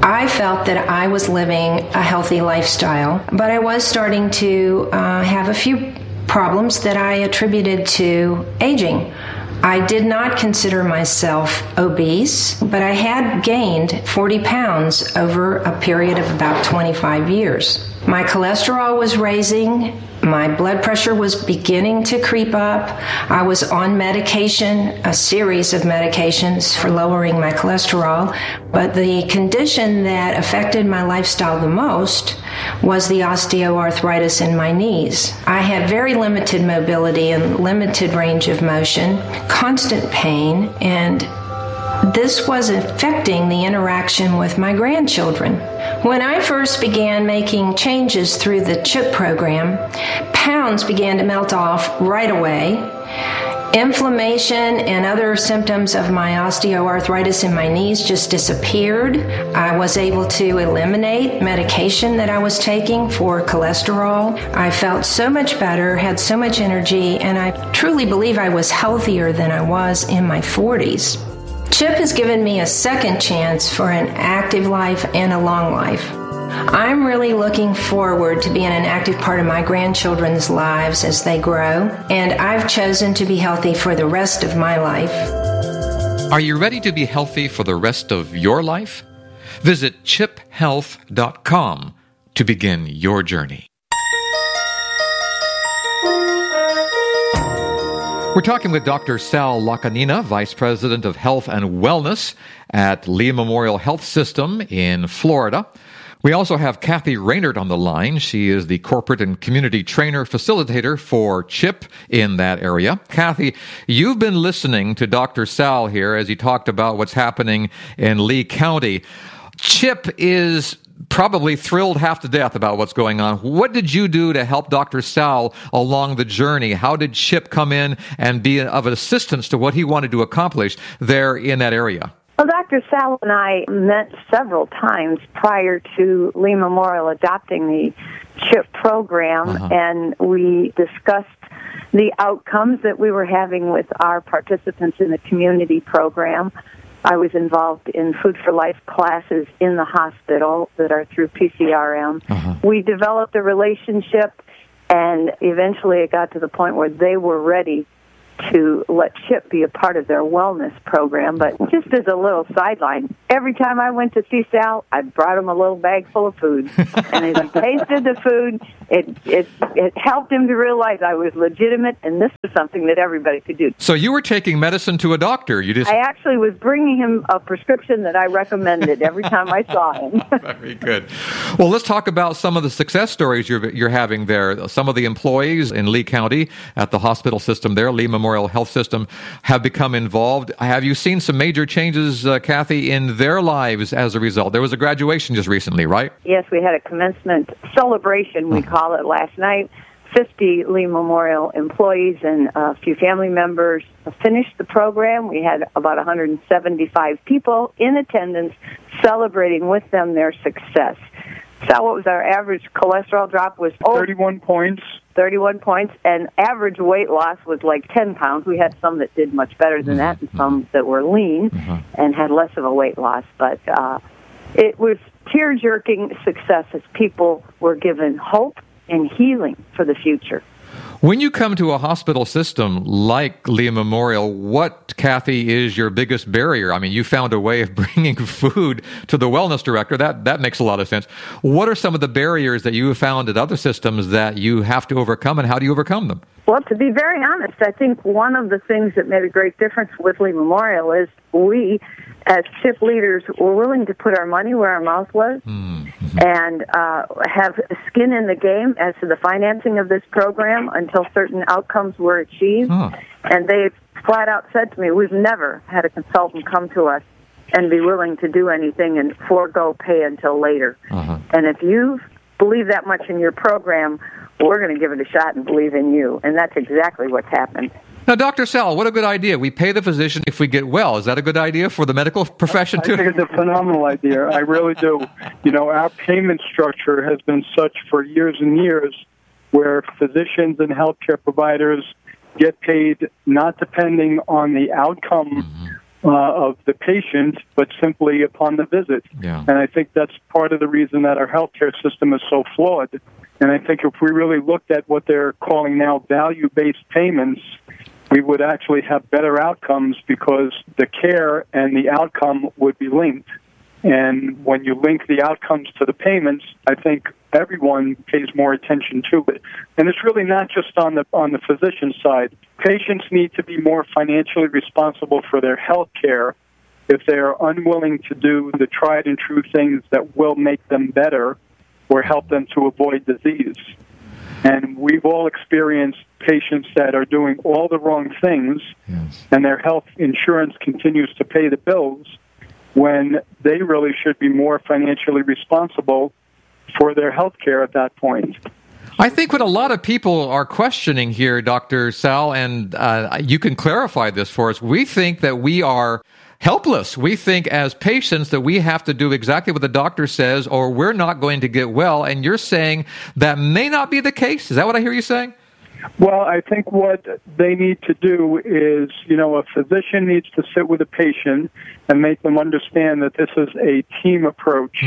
I felt that I was living a healthy lifestyle, but I was starting to have a few problems that I attributed to aging. I did not consider myself obese, but I had gained 40 pounds over a period of about 25 years. My cholesterol was raising. My blood pressure was beginning to creep up. I was on medication, a series of medications for lowering my cholesterol, but the condition that affected my lifestyle the most was the osteoarthritis in my knees. I had very limited mobility and limited range of motion, constant pain, and this was affecting the interaction with my grandchildren. When I first began making changes through the CHIP program, pounds began to melt off right away. Inflammation and other symptoms of my osteoarthritis in my knees just disappeared. I was able to eliminate medication that I was taking for cholesterol. I felt so much better, had so much energy, and I truly believe I was healthier than I was in my 40s. CHIP has given me a second chance for an active life and a long life. I'm really looking forward to being an active part of my grandchildren's lives as they grow, and I've chosen to be healthy for the rest of my life. Are you ready to be healthy for the rest of your life? Visit chiphealth.com to begin your journey. We're talking with Dr. Sal Lacanina, Vice President of Health and Wellness at Lee Memorial Health System in Florida. We also have Kathy Raynard on the line. She is the Corporate and Community Trainer Facilitator for CHIP in that area. Kathy, you've been listening to Dr. Sal here as he talked about what's happening in Lee County. CHIP is probably thrilled half to death about what's going on. What did you do to help Dr. Sal along the journey? How did CHIP come in and be of assistance to what he wanted to accomplish there in that area? Well, Dr. Sal and I met several times prior to Lee Memorial adopting the CHIP program, and we discussed the outcomes that we were having with our participants in the community program. I was involved in Food for Life classes in the hospital that are through PCRM. We developed a relationship, and eventually it got to the point where they were ready to let CHIP be a part of their wellness program. But just as a little sideline, every time I went to see Sal, I brought him a little bag full of food. And as he tasted the food, it helped him to realize I was legitimate, and this was something that everybody could do. So you were taking medicine to a doctor. I actually was bringing him a prescription that I recommended every time I saw him. Very good. Well, let's talk about some of the success stories you're having there. Some of the employees in Lee County at the hospital system there, Lee Memorial Health System, have become involved. Have you seen some major changes, Kathy, in their lives as a result? There was a graduation just recently, right? Yes, we had a commencement celebration, we call it, last night. 50 Lee Memorial employees and a few family members finished the program. We had about 175 people in attendance celebrating with them their success. So what was our average cholesterol drop? Was 31 points. 31 points, and average weight loss was like 10 pounds. We had some that did much better than that and some that were lean and had less of a weight loss. But it was tear-jerking success as people were given hope and healing for the future. When you come to a hospital system like Lee Memorial, what, Kathy, is your biggest barrier? I mean, you found a way of bringing food to the wellness director. That makes a lot of sense. What are some of the barriers that you have found at other systems that you have to overcome, and how do you overcome them? Well, to be very honest, I think one of the things that made a great difference with Lee Memorial is we, as CHIP leaders, were willing to put our money where our mouth was and have skin in the game as to the financing of this program until certain outcomes were achieved. And they flat out said to me, we've never had a consultant come to us and be willing to do anything and forego pay until later. And if you believe that much in your program, we're going to give it a shot and believe in you. And that's exactly what's happened. Now, Dr. Sal, what a good idea. We pay the physician if we get well. Is that a good idea for the medical profession, too? I think it's a phenomenal idea. I really do. You know, our payment structure has been such for years and years where physicians and healthcare providers get paid not depending on the outcome of the patient, but simply upon the visit. Yeah. And I think that's part of the reason that our healthcare system is so flawed. And I think if we really looked at what they're calling now value-based payments, we would actually have better outcomes because the care and the outcome would be linked. And when you link the outcomes to the payments, I think everyone pays more attention to it. And it's really not just on the physician side. Patients need to be more financially responsible for their health care if they're unwilling to do the tried and true things that will make them better or help them to avoid disease. And we've all experienced patients that are doing all the wrong things, Yes. and their health insurance continues to pay the bills when they really should be more financially responsible for their health care at that point. I think what a lot of people are questioning here, Dr. Sal, and you can clarify this for us, we think that we are helpless. We think as patients that we have to do exactly what the doctor says or we're not going to get well, and you're saying that may not be the case. Is that what I hear you saying? Well, I think what they need to do is, a physician needs to sit with a patient and make them understand that this is a team approach.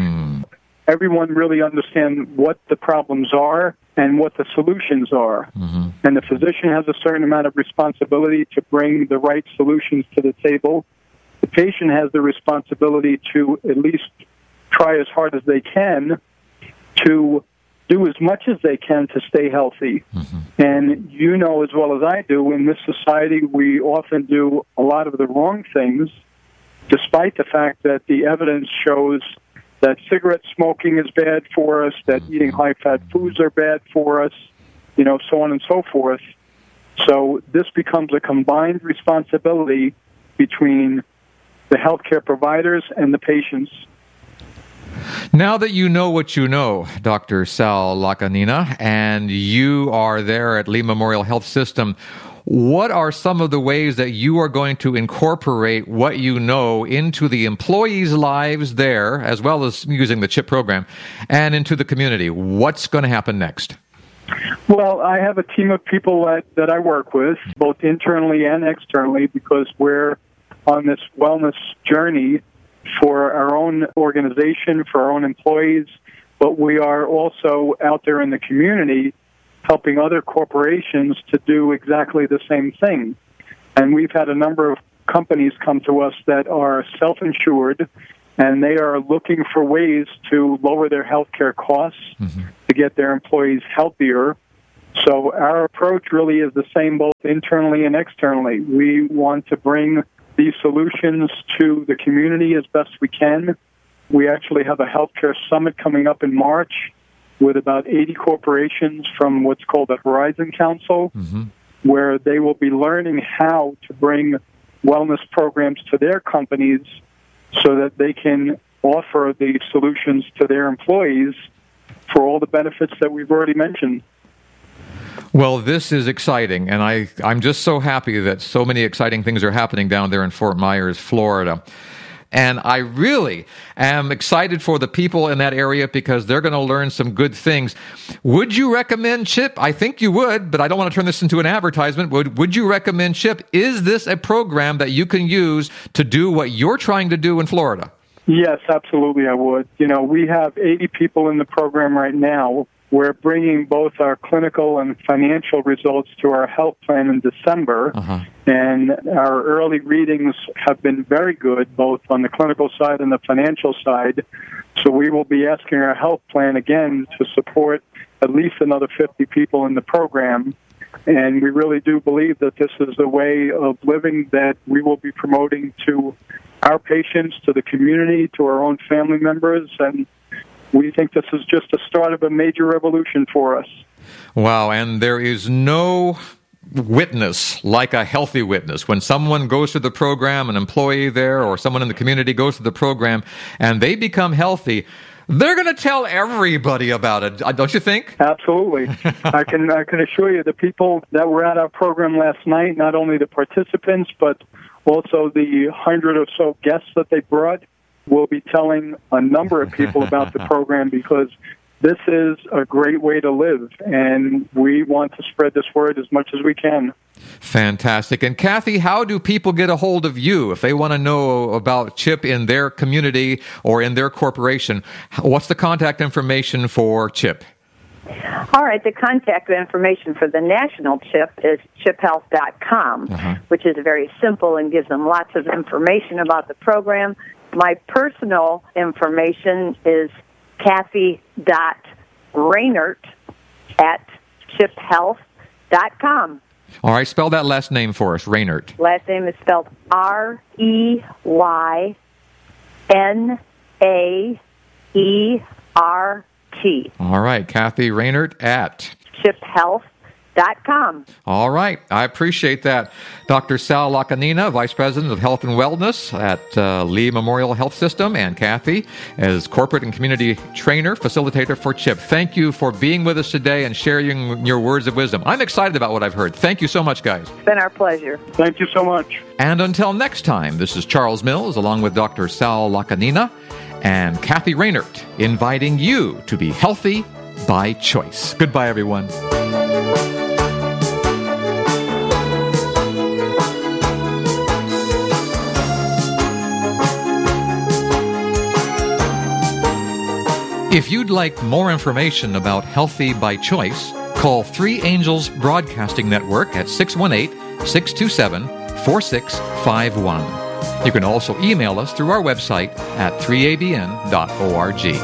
Everyone really understands what the problems are and what the solutions are. Mm-hmm. And the physician has a certain amount of responsibility to bring the right solutions to the table. The patient has the responsibility to at least try as hard as they can to do as much as they can to stay healthy. Mm-hmm. And you know as well as I do, in this society, we often do a lot of the wrong things, despite the fact that the evidence shows that cigarette smoking is bad for us, that eating high-fat foods are bad for us, so on and so forth. So this becomes a combined responsibility between the healthcare providers and the patients. Now that you know what you know, Dr. Sal Lacanina, and you are there at Lee Memorial Health System, what are some of the ways that you are going to incorporate what you know into the employees' lives there, as well as using the CHIP program, and into the community? What's going to happen next? Well, I have a team of people that I work with, both internally and externally, because we're on this wellness journey for our own organization, for our own employees, but we are also out there in the community helping other corporations to do exactly the same thing. And we've had a number of companies come to us that are self-insured, and they are looking for ways to lower their healthcare costs, to get their employees healthier. So our approach really is the same both internally and externally. We want to bring these solutions to the community as best we can. We actually have a healthcare summit coming up in March with about 80 corporations from what's called the Horizon Council, where they will be learning how to bring wellness programs to their companies so that they can offer the solutions to their employees for all the benefits that we've already mentioned. Well, this is exciting, and I'm just so happy that so many exciting things are happening down there in Fort Myers, Florida. And I really am excited for the people in that area because they're going to learn some good things. Would you recommend CHIP? I think you would, but I don't want to turn this into an advertisement. Would you recommend CHIP? Is this a program that you can use to do what you're trying to do in Florida? Yes, absolutely I would. We have 80 people in the program right now. We're bringing both our clinical and financial results to our health plan in December, and our early readings have been very good, both on the clinical side and the financial side. So we will be asking our health plan again to support at least another 50 people in the program. And we really do believe that this is a way of living that we will be promoting to our patients, to the community, to our own family members, and we think this is just the start of a major revolution for us. Wow, and there is no witness like a healthy witness. When someone goes through the program, an employee there or someone in the community goes through the program, and they become healthy, they're going to tell everybody about it, don't you think? Absolutely. I can assure you the people that were at our program last night, not only the participants, but also the 100 or so guests that they brought, will be telling a number of people about the program because this is a great way to live, and we want to spread this word as much as we can. Fantastic. And Kathy, how do people get a hold of you if they want to know about CHIP in their community or in their corporation? What's the contact information for CHIP? All right, the contact information for the national CHIP is chiphealth.com, which is very simple and gives them lots of information about the program. My personal information is Kathy.Rainert@chiphealth.com. All right, spell that last name for us, Rainert. Last name is spelled Reynerert. All right, Kathy Rainert at chiphealth.com. All right, I appreciate that. Dr. Sal Lacanina, Vice President of Health and Wellness at Lee Memorial Health System, and Kathy as Corporate and Community Trainer, Facilitator for CHIP. Thank you for being with us today and sharing your words of wisdom. I'm excited about what I've heard. Thank you so much, guys. It's been our pleasure. Thank you so much. And until next time, this is Charles Mills along with Dr. Sal Lacanina and Kathy Rainert, inviting you to be healthy by choice. Goodbye, everyone. If you'd like more information about Healthy by Choice, call 3 Angels Broadcasting Network at 618-627-4651. You can also email us through our website at 3abn.org.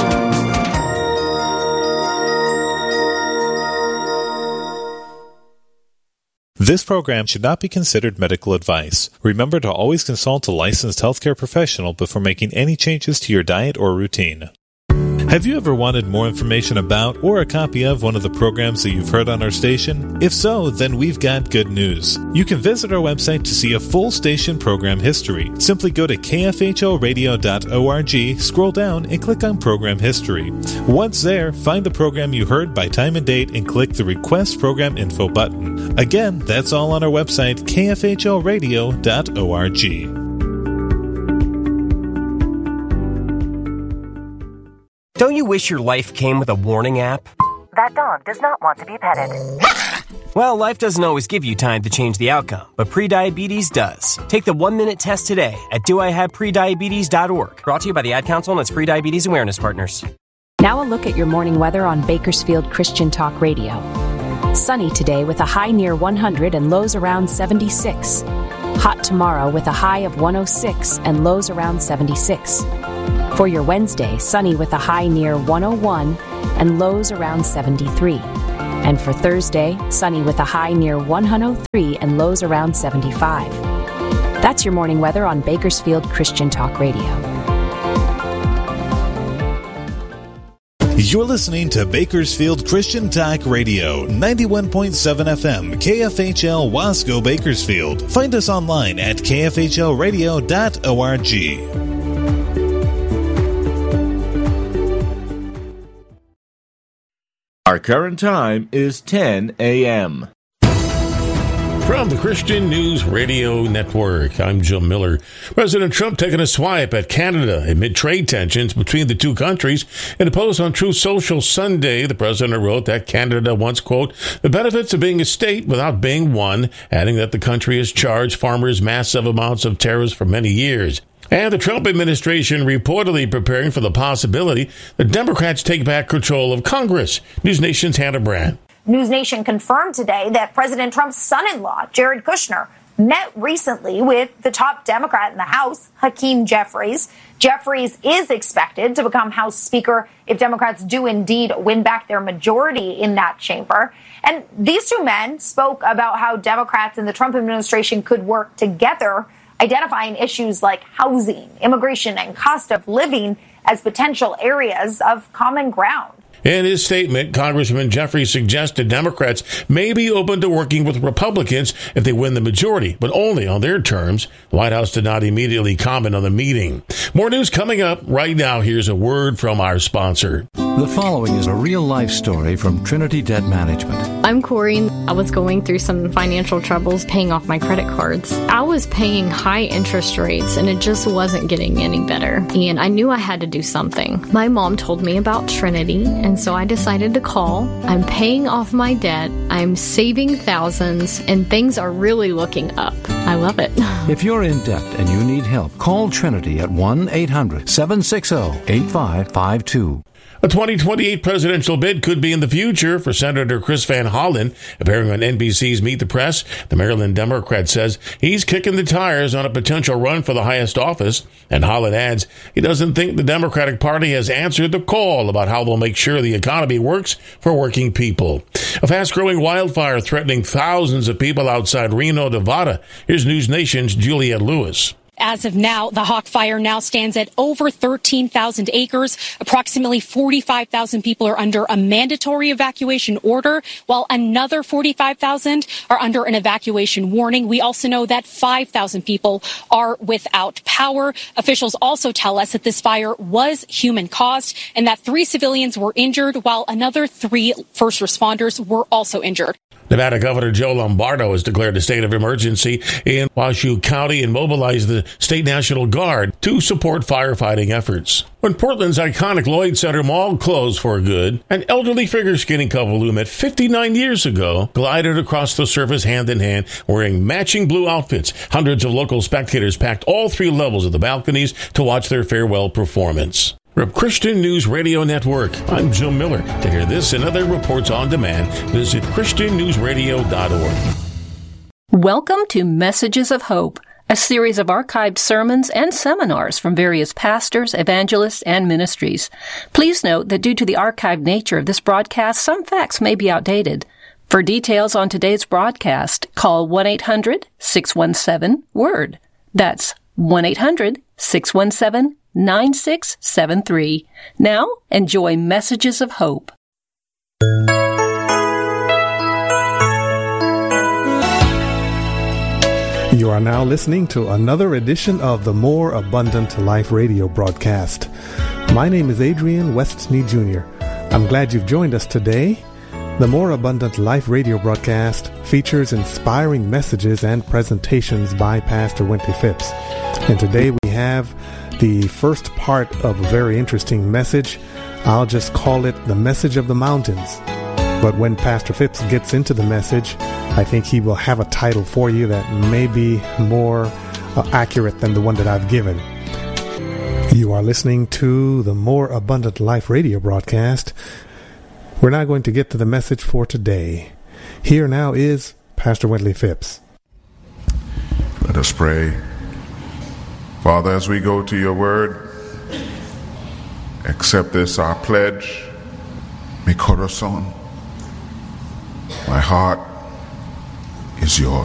This program should not be considered medical advice. Remember to always consult a licensed healthcare professional before making any changes to your diet or routine. Have you ever wanted more information about or a copy of one of the programs that you've heard on our station? If so, then we've got good news. You can visit our website to see a full station program history. Simply go to kfhoradio.org, scroll down, and click on Program History. Once there, find the program you heard by time and date and click the Request Program Info button. Again, that's all on our website, kfhoradio.org. Don't you wish your life came with a warning app? That dog does not want to be petted. Well, life doesn't always give you time to change the outcome, but prediabetes does. Take the 1-minute test today at doihaveprediabetes.org. Brought to you by the Ad Council and its Prediabetes Awareness Partners. Now a look at your morning weather on Bakersfield Christian Talk Radio. Sunny today with a high near 100 and lows around 76. Hot tomorrow with a high of 106 and lows around 76. For your Wednesday, sunny with a high near 101 and lows around 73. And for Thursday, sunny with a high near 103 and lows around 75. That's your morning weather on Bakersfield Christian Talk Radio. You're listening to Bakersfield Christian Talk Radio, 91.7 FM, KFHL Wasco, Bakersfield. Find us online at kfhlradio.org. Our current time is 10 a.m. From the Christian News Radio Network, I'm Jim Miller. President Trump taking a swipe at Canada amid trade tensions between the two countries. In a post on Truth Social Sunday, the president wrote that Canada wants, quote, the benefits of being a state without being one, adding that the country has charged farmers massive amounts of tariffs for many years. And the Trump administration reportedly preparing for the possibility that Democrats take back control of Congress. News Nation's Hannah Brand. News Nation confirmed today that President Trump's son-in-law, Jared Kushner, met recently with the top Democrat in the House, Hakeem Jeffries. Jeffries is expected to become House Speaker if Democrats do indeed win back their majority in that chamber. And these two men spoke about how Democrats and the Trump administration could work together, identifying issues like housing, immigration, and cost of living as potential areas of common ground. In his statement, Congressman Jeffries suggested Democrats may be open to working with Republicans if they win the majority, but only on their terms. The White House did not immediately comment on the meeting. More news coming up. Right now, here's a word from our sponsor. The following is a real-life story from Trinity Debt Management. I'm Corey. I was going through some financial troubles paying off my credit cards. I was paying high interest rates and it just wasn't getting any better. And I knew I had to do something. My mom told me about Trinity, and so I decided to call. I'm paying off my debt. I'm saving thousands, and things are really looking up. I love it. If you're in debt and you need help, call Trinity at 1-800-760-8552. A 2028 presidential bid could be in the future for Senator Chris Van Hollen. Appearing on NBC's Meet the Press, the Maryland Democrat says he's kicking the tires on a potential run for the highest office. And Hollen adds he doesn't think the Democratic Party has answered the call about how they'll make sure the economy works for working people. A fast-growing wildfire threatening thousands of people outside Reno, Nevada. Here's News Nation's Juliette Lewis. As of now, the Hawk Fire now stands at over 13,000 acres. Approximately 45,000 people are under a mandatory evacuation order, while another 45,000 are under an evacuation warning. We also know that 5,000 people are without power. Officials also tell us that this fire was human-caused and that 3 civilians were injured, while another 3 first responders were also injured. Nevada Governor Joe Lombardo has declared a state of emergency in Washoe County and mobilized the State National Guard to support firefighting efforts. When Portland's iconic Lloyd Center Mall closed for good, an elderly figure-skating couple who met 59 years ago glided across the surface hand in hand wearing matching blue outfits. Hundreds of local spectators packed all 3 levels of the balconies to watch their farewell performance. From Christian News Radio Network, I'm Jim Miller. To hear this and other reports on demand, visit ChristianNewsRadio.org. Welcome to Messages of Hope, a series of archived sermons and seminars from various pastors, evangelists, and ministries. Please note that due to the archived nature of this broadcast, some facts may be outdated. For details on today's broadcast, call 1-800-617-WORD. That's 1-800-617-9673. Now, enjoy Messages of Hope. You are now listening to another edition of the More Abundant Life radio broadcast. My name is Adrian Westney Jr. I'm glad you've joined us today. The More Abundant Life radio broadcast features inspiring messages and presentations by Pastor Wintley Phipps. And today we have the first part of a very interesting message. I'll just call it the Message of the Mountains. But when Pastor Phipps gets into the message, I think he will have a title for you that may be more accurate than the one that I've given. You are listening to the More Abundant Life radio broadcast. We're now going to get to the message for today. Here now is Pastor Wintley Phipps. Let us pray. Father, as we go to your word, accept this, our pledge. Mi corazón, my heart is yours.